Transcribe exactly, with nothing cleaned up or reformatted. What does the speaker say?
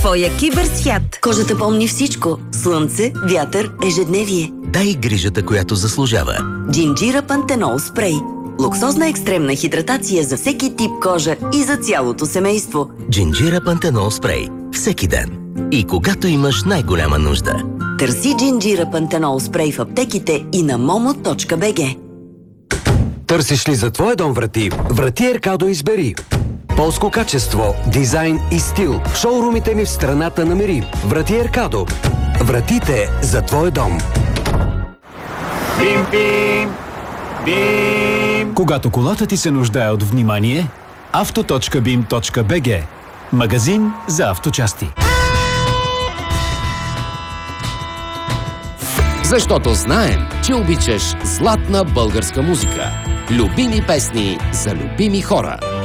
твоя киберсвят. Кожата помни всичко. Слънце, вятър, ежедневие. Дай грижата, която заслужава. Джинджира Пантенол спрей. Луксозна екстремна хидратация за всеки тип кожа и за цялото семейство. Джинджира Пантенол спрей. Всеки ден. И когато имаш най-голяма нужда. Търси Джинджира Пантенол спрей в аптеките и на момо точка би джи. Търсиш ли за твоя дом врати? Врати Еркадо избери. Полско качество, дизайн и стил. В шоурумите ни в страната намери. Врати Еркадо. Вратите за твой дом. Бим, бим, бим. Когато колата ти се нуждае от внимание, авто точка бим точка би джи. Магазин за авточасти. Защото знаем, че обичаш златна българска музика. Любими песни за любими хора.